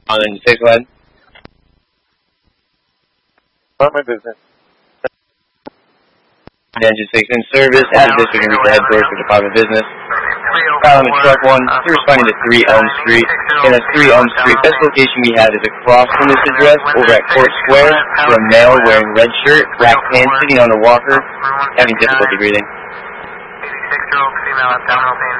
On 6, go ahead. Not my business. Engine 6 in service, at the district and reach the headquarters for Department of Business. Element Truck 1, you're responding to 3 Elm Street. And that's 3 Elm Street. Best location we have is across from this address, over at Court Square, for a male wearing red shirt, black pants, sitting on a walker, having difficulty breathing. 86-year-old female abdominal pain